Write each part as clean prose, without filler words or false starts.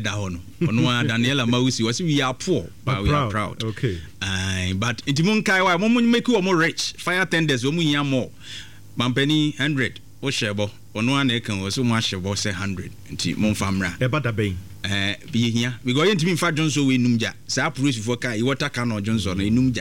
da hono ono Daniela Mawusi was we are poor but we are proud. Okay. But intimun kai wa mo make you more rich. Fire tenders wo munya more. Mampani 100 wo shebo ono na kan wo so mo shebo say 100 nti mo famra. E bada ben. Bi hia we go yentimi fa Johnson we numja. Sa police for kai water can or Johnson e numja.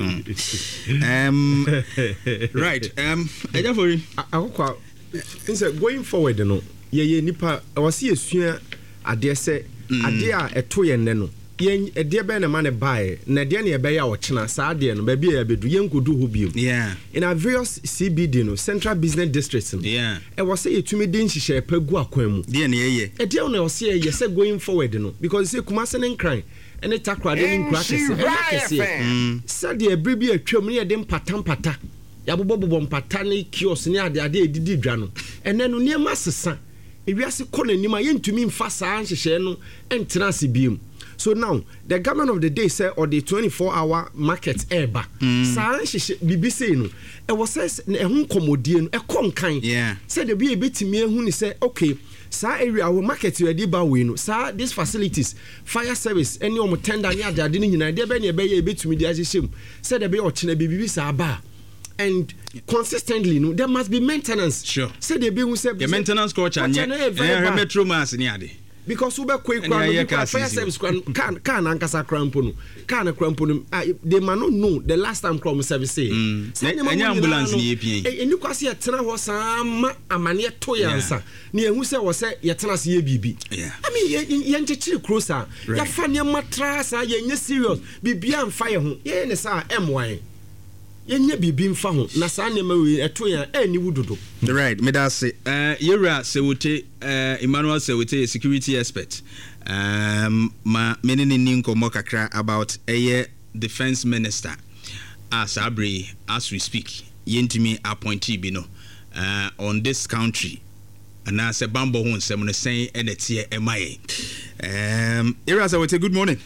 Right. Eja for you. Akokwa say going forward no ye nipa wasi esua ade se ade a eto ye nne no yen ade be na ma ne bae na ade na ye be ya wo chena sa ade no ba bi ya bedu yen kodu ho biom in our various CBD no central business districts no e was say etumi de nhihye pagu akwan mu de na ye ade na wo say ye say going forward no because say Kumase ne nkran ene takra de nkra kese said e bribi atwam ne ye de mpata ya bobo mpata ne kiosk ne ade edidi dwa no ene no ne ma sesa ewiase kona nima yentumi mfa saa nhihye no entena se biem. So now the government of the day say or the 24-hour market eba saa nhihye BBC no e was says e hu komodie no e konkan say the be betimi ehu ni say okay saa area our market ready ba we no saa these facilities fire service any o tender ni ade ni nyina de be na e be ye betumi di ahyehye say the be o chena bibi saa ba. And consistently, no, there must be maintenance. Sure. Say they be who say the maintenance culture and metro mass ni ade. Because ube quick fire service can ankasa crampo no. Can crampo no. They may not know the last time cram service say. Any ambulance ni epien. And you kwasi yetena ho sama amane to yansa. Ni ehu say wo say yetena se ye bibi. I mean ye nchechiri closer. Ya fa ne matrasa ye nye serious. Bibia mfa ye ho. Ye ne sa M1. Yenye bibi mfa ho na saa ne mawe eto ya ani wudodo. Right, me da say Yera Sewote Emmanuel Sewote security expert. Ma menene ni nkomo kakra about defense minister as Abre as we speak. Yentimi appointee bi no on this country. And I say bambo ho nsem no sen e netie emaye. Yera Sewote, good morning.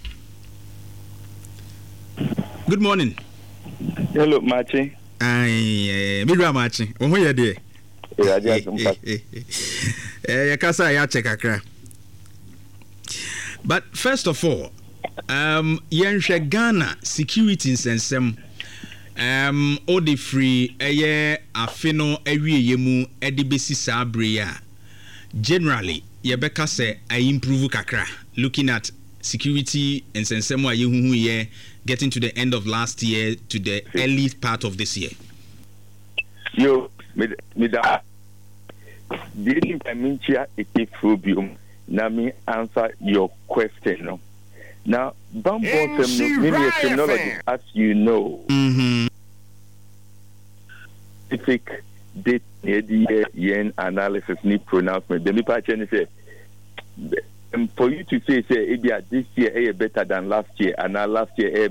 Good morning. Hello, Machi. Mira Machi. Oho ye de. Ya kasa ya chekakra. But first of all, yenhwe Ghana security nsensem all the free afino awieye mu ede besi sabre ya. Generally, yebeka say I improve kakra looking at security nsensem wa yehuhu ye getting to the end of last year to the early part of this year. Yo, me da. Didn't I mention a now me answer your question. No? Now, Bambo terminology, as you know, specific date, yen analysis, need pronouncement. The me patch say. For you to say this year better than last year and now last year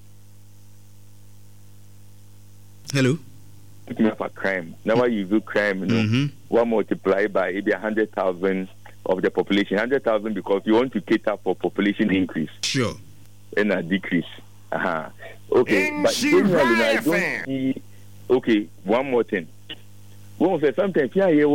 hello for crime now you do crime you know one multiply by 100,000 of the population 100,000 because you want to cater for population increase sure and a decrease okay but generally I don't see okay one more thing one say sometimes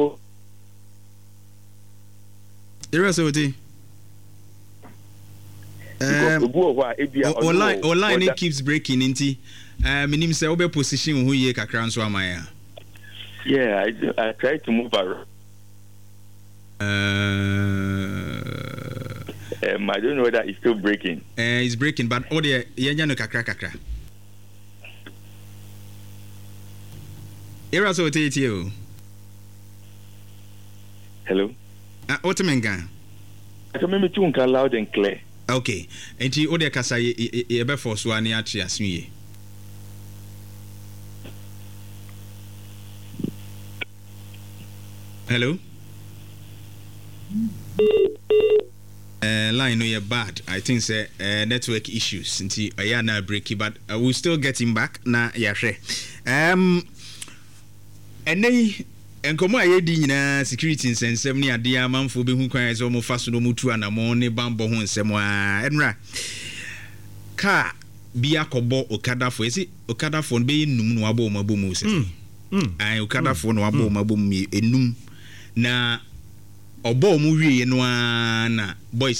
online it keeps breaking into minim say obe position who ye kakra nso amaya. Yeah, I try to move around. I don't know whether it's still breaking. It's breaking, but all the yenya no kakra. Era so tete. Hello. Otemenga. I me tune loud and clear. Okay. Enti o de kasa ye be force wa ne atre asue. Hello. Line no you bad. I think say network issues. Nti aya na breaky but we'll still get him back na ya hwe. Enei enkomo ayedi nyina security nsensem ne ade amanfo be hu kwan so mo faso no mutu anamo ne bambo ho nsem a enra ka bia kobo okadafo esi okadafo no be num no abo mabomu se ai okadafo no abo mabomu enum na obo mu wie no na boys